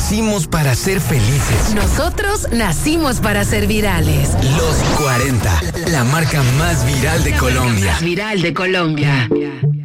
nacimos para ser felices. Nosotros nacimos para ser virales. Los 40, la marca más viral de Colombia. Más viral de Colombia.